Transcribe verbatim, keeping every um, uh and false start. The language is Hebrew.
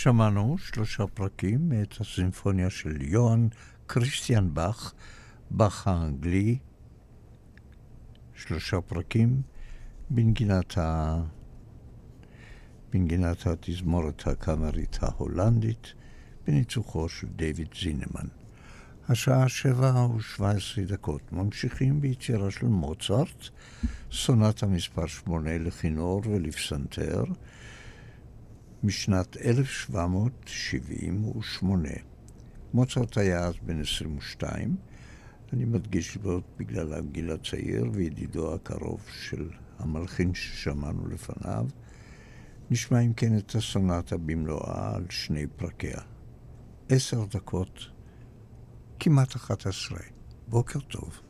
שמענו שלושה פרקים מאת הסימפוניה של יוהאן כריסטיאן באך, באך האנגלי, שלושה פרקים בנגינת, ה... בנגינת התזמורת הקאמרית ההולנדית, בניצוחו של דיוויד זינמן. השעה שבע ושבע עשרה דקות. ממשיכים ביצירה של מוצרט, סונטה מספר שמונה לכינור ולפסנתר, משנת אלף שבע מאות שבעים ושמונה. מוצרט היה אז בן עשרים ושתיים, אני מדגיש זאת בגלל הגיל הצעיר וידידו הקרוב של המלחין ששמענו לפניו. נשמע אם כן את הסונטה במלואה על שני פרקיה. עשר דקות, כמעט אחת עשרה. בוקר טוב.